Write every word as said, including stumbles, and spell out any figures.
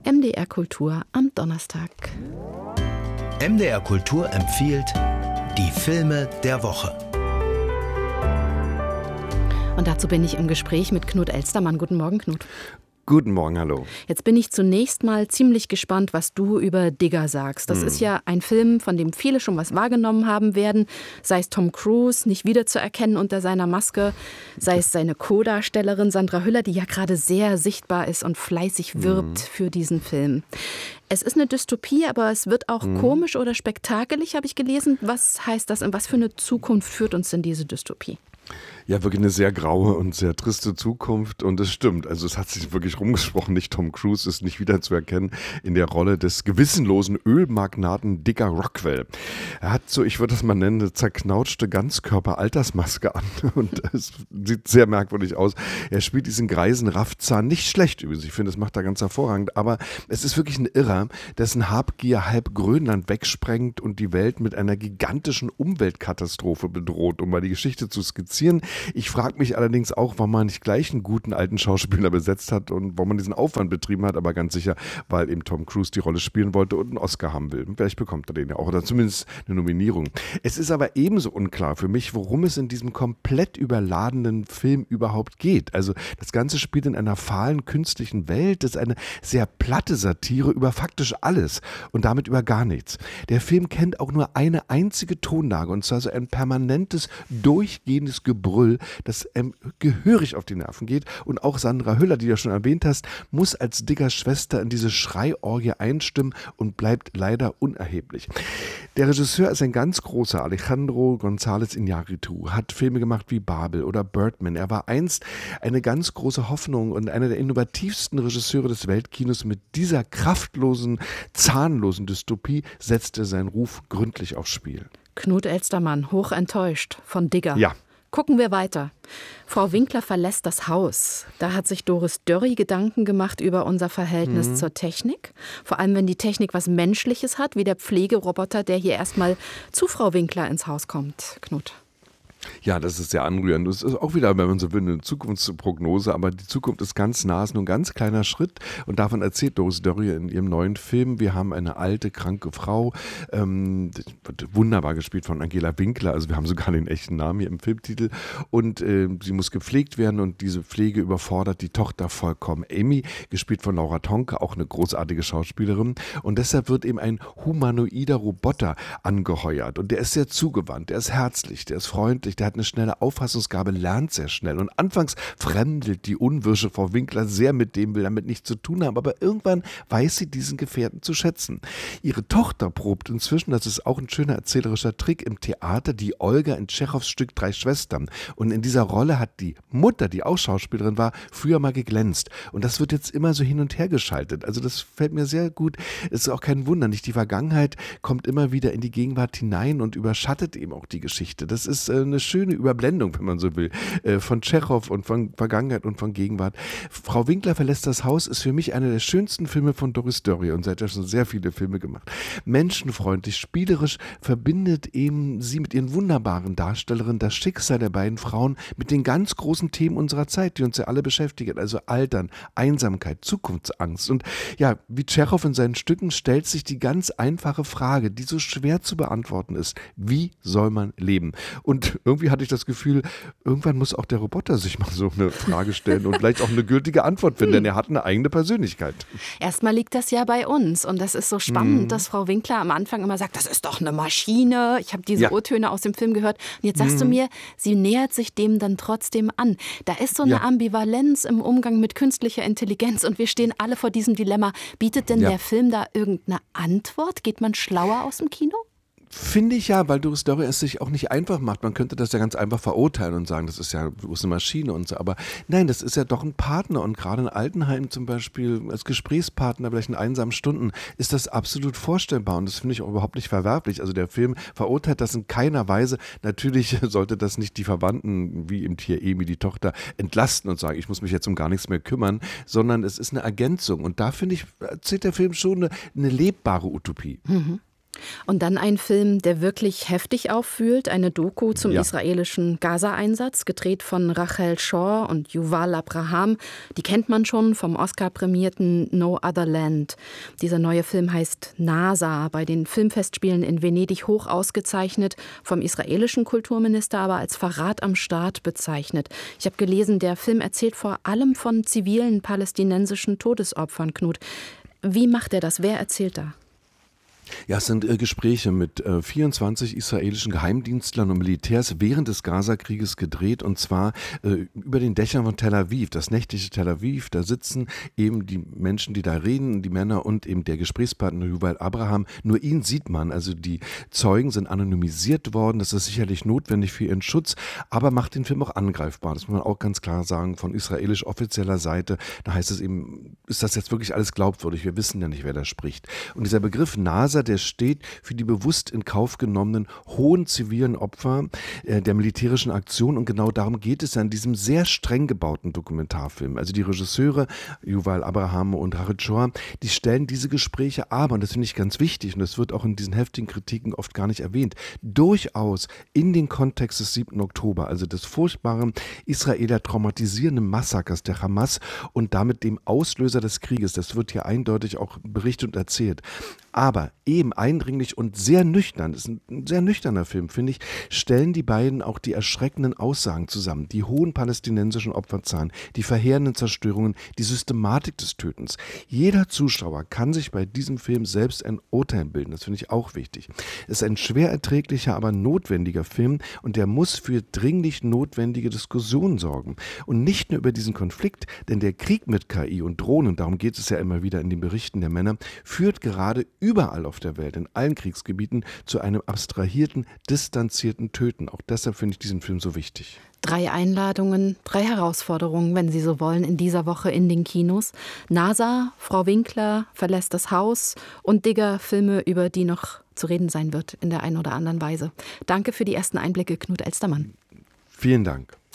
M D R Kultur am Donnerstag. M D R Kultur empfiehlt die Filme der Woche. Und dazu bin ich im Gespräch mit Knut Elstermann. Guten Morgen, Knut. Guten Morgen, hallo. Jetzt bin ich zunächst mal ziemlich gespannt, was du über Digger sagst. Das hm. ist ja ein Film, von dem viele schon was wahrgenommen haben werden. Sei es Tom Cruise, nicht wiederzuerkennen unter seiner Maske, sei es seine Co-Darstellerin Sandra Hüller, die ja gerade sehr sichtbar ist und fleißig wirbt hm. für diesen Film. Es ist eine Dystopie, aber es wird auch hm. komisch oder spektakelig, habe ich gelesen. Was heißt das und was für eine Zukunft führt uns in diese Dystopie? Ja, wirklich eine sehr graue und sehr triste Zukunft und es stimmt, also es hat sich wirklich rumgesprochen, nicht Tom Cruise ist nicht wiederzuerkennen in der Rolle des gewissenlosen Ölmagnaten Digger Rockwell. Er hat so, ich würde das mal nennen, eine zerknautschte Ganzkörper-Altersmaske an und es sieht sehr merkwürdig aus. Er spielt diesen greisen Raffzahn nicht schlecht übrigens, ich finde, das macht er ganz hervorragend, aber es ist wirklich ein Irrer, dessen Habgier halb Grönland wegsprengt und die Welt mit einer gigantischen Umweltkatastrophe bedroht, um mal die Geschichte zu skizzieren. Ich frage mich allerdings auch, warum man nicht gleich einen guten alten Schauspieler besetzt hat und warum man diesen Aufwand betrieben hat, aber ganz sicher, weil eben Tom Cruise die Rolle spielen wollte und einen Oscar haben will. Vielleicht bekommt er den ja auch oder zumindest eine Nominierung. Es ist aber ebenso unklar für mich, worum es in diesem komplett überladenen Film überhaupt geht. Also das Ganze spielt in einer fahlen künstlichen Welt, das ist eine sehr platte Satire über faktisch alles und damit über gar nichts. Der Film kennt auch nur eine einzige Tonlage und zwar so ein permanentes, durchgehendes Gebrüll, das ähm, gehörig auf die Nerven geht. Und auch Sandra Hüller, die du ja schon erwähnt hast, muss als Diggers Schwester in diese Schreiorgie einstimmen und bleibt leider unerheblich. Der Regisseur ist ein ganz großer, Alejandro González Iñárritu, hat Filme gemacht wie Babel oder Birdman. Er war einst eine ganz große Hoffnung und einer der innovativsten Regisseure des Weltkinos. Mit dieser kraftlosen, zahnlosen Dystopie setzt er seinen Ruf gründlich aufs Spiel. Knut Elstermann, hoch enttäuscht von Digger. Ja. Gucken wir weiter. Frau Winkler verlässt das Haus. Da hat sich Doris Dörri Gedanken gemacht über unser Verhältnis mhm. zur Technik. Vor allem, wenn die Technik was Menschliches hat, wie der Pflegeroboter, der hier erstmal zu Frau Winkler ins Haus kommt. Knut. Ja, das ist sehr anrührend. Das ist auch wieder, wenn man so will, eine Zukunftsprognose, aber die Zukunft ist ganz nah, ist nur ein ganz kleiner Schritt und davon erzählt Doris Dörri in ihrem neuen Film. Wir haben eine alte, kranke Frau, ähm, wird wunderbar gespielt von Angela Winkler, also wir haben sogar den echten Namen hier im Filmtitel und äh, sie muss gepflegt werden und diese Pflege überfordert die Tochter vollkommen. Amy, gespielt von Laura Tonke, auch eine großartige Schauspielerin und deshalb wird eben ein humanoider Roboter angeheuert und der ist sehr zugewandt, der ist herzlich, der ist freundlich, der hat eine schnelle Auffassungsgabe, lernt sehr schnell. Und anfangs fremdelt die unwirsche Frau Winkler sehr mit dem, will damit nichts zu tun haben. Aber irgendwann weiß sie diesen Gefährten zu schätzen. Ihre Tochter probt inzwischen, das ist auch ein schöner erzählerischer Trick, im Theater die Olga in Tschechows Stück Drei Schwestern. Und in dieser Rolle hat die Mutter, die auch Schauspielerin war, früher mal geglänzt. Und das wird jetzt immer so hin und her geschaltet. Also das fällt mir sehr gut. Es ist auch kein Wunder, nicht? Die Vergangenheit kommt immer wieder in die Gegenwart hinein und überschattet eben auch die Geschichte. Das ist äh, eine schöne Überblendung, wenn man so will, äh, von Tschechow und von Vergangenheit und von Gegenwart. Frau Winkler verlässt das Haus ist für mich einer der schönsten Filme von Doris Dörri und sie hat ja schon sehr viele Filme gemacht. Menschenfreundlich, spielerisch verbindet eben sie mit ihren wunderbaren Darstellerinnen das Schicksal der beiden Frauen mit den ganz großen Themen unserer Zeit, die uns ja alle beschäftigen, also Altern, Einsamkeit, Zukunftsangst. Und ja, wie Tschechow in seinen Stücken stellt sich die ganz einfache Frage, die so schwer zu beantworten ist: Wie soll man leben? Und irgendwie hatte ich das Gefühl, irgendwann muss auch der Roboter sich mal so eine Frage stellen und vielleicht auch eine gültige Antwort finden, denn er hat eine eigene Persönlichkeit. Erstmal liegt das ja bei uns und das ist so spannend, mm. dass Frau Winkler am Anfang immer sagt, das ist doch eine Maschine. Ich habe diese ja. O-Töne aus dem Film gehört und jetzt sagst mm. du mir, sie nähert sich dem dann trotzdem an. Da ist so eine ja. Ambivalenz im Umgang mit künstlicher Intelligenz und wir stehen alle vor diesem Dilemma. Bietet denn ja. der Film da irgendeine Antwort? Geht man schlauer aus dem Kino? Finde ich ja, weil Doris Dörri es sich auch nicht einfach macht. Man könnte das ja ganz einfach verurteilen und sagen, das ist ja bloß eine Maschine und so. Aber nein, das ist ja doch ein Partner. Und gerade in Altenheim zum Beispiel als Gesprächspartner, vielleicht in einsamen Stunden, ist das absolut vorstellbar. Und das finde ich auch überhaupt nicht verwerflich. Also der Film verurteilt das in keiner Weise. Natürlich sollte das nicht die Verwandten, wie im Tier Emi, die Tochter, entlasten und sagen, ich muss mich jetzt um gar nichts mehr kümmern, sondern es ist eine Ergänzung. Und da finde ich, erzählt der Film schon eine, eine lebbare Utopie. Mhm. Und dann ein Film, der wirklich heftig auffühlt, eine Doku zum Ja. israelischen Gaza-Einsatz, gedreht von Rachel Shaw und Yuval Abraham. Die kennt man schon vom Oscar-prämierten No Other Land. Dieser neue Film heißt NASA, bei den Filmfestspielen in Venedig hoch ausgezeichnet, vom israelischen Kulturminister aber als Verrat am Staat bezeichnet. Ich habe gelesen, der Film erzählt vor allem von zivilen palästinensischen Todesopfern, Knut. Wie macht er das? Wer erzählt da? Ja, es sind äh, Gespräche mit äh, vierundzwanzig israelischen Geheimdienstlern und Militärs während des Gaza-Krieges gedreht, und zwar äh, über den Dächern von Tel Aviv, das nächtliche Tel Aviv. Da sitzen eben die Menschen, die da reden, die Männer und eben der Gesprächspartner Yuval Abraham. Nur ihn sieht man, also die Zeugen sind anonymisiert worden. Das ist sicherlich notwendig für ihren Schutz, aber macht den Film auch angreifbar. Das muss man auch ganz klar sagen, von israelisch offizieller Seite. Da heißt es eben, ist das jetzt wirklich alles glaubwürdig? Wir wissen ja nicht, wer da spricht. Und dieser Begriff NASA, der steht für die bewusst in Kauf genommenen hohen zivilen Opfer äh, der militärischen Aktion, und genau darum geht es ja in diesem sehr streng gebauten Dokumentarfilm. Also die Regisseure Yuval Abraham und Rachel Shaw, die stellen diese Gespräche aber, und das finde ich ganz wichtig, und das wird auch in diesen heftigen Kritiken oft gar nicht erwähnt, durchaus in den Kontext des siebten Oktober, also des furchtbaren Israeler traumatisierenden Massakers der Hamas und damit dem Auslöser des Krieges. Das wird hier eindeutig auch berichtet und erzählt. Aber eben eindringlich und sehr nüchtern, das ist ein sehr nüchterner Film, finde ich, stellen die beiden auch die erschreckenden Aussagen zusammen. Die hohen palästinensischen Opferzahlen, die verheerenden Zerstörungen, die Systematik des Tötens. Jeder Zuschauer kann sich bei diesem Film selbst ein Urteil bilden. Das finde ich auch wichtig. Es ist ein schwer erträglicher, aber notwendiger Film, und der muss für dringlich notwendige Diskussionen sorgen. Und nicht nur über diesen Konflikt, denn der Krieg mit K I und Drohnen, darum geht es ja immer wieder in den Berichten der Männer, führt gerade überall auf der Welt, in allen Kriegsgebieten, zu einem abstrahierten, distanzierten Töten. Auch deshalb finde ich diesen Film so wichtig. Drei Einladungen, drei Herausforderungen, wenn Sie so wollen, in dieser Woche in den Kinos. NASA, Frau Winkler verlässt das Haus und Digger, Filme, über die noch zu reden sein wird in der einen oder anderen Weise. Danke für die ersten Einblicke, Knut Elstermann. Vielen Dank.